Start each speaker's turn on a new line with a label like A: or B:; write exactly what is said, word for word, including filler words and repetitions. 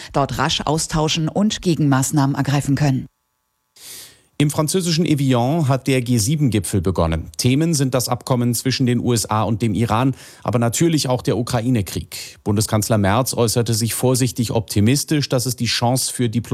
A: dort rasch austauschen und Gegenmaßnahmen ergreifen können.
B: Im französischen Evian hat der G sieben Gipfel begonnen. Themen sind das Abkommen zwischen den U S A und dem Iran, aber natürlich auch der Ukraine-Krieg. Bundeskanzler Merz äußerte sich vorsichtig optimistisch, dass es die Chance für Diplomatie